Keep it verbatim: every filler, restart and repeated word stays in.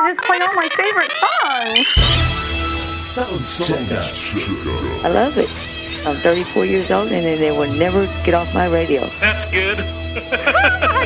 just play all my favorite songs. Sounds check. I love it. I'm thirty-four years old, and they will never get off my radio. That's good.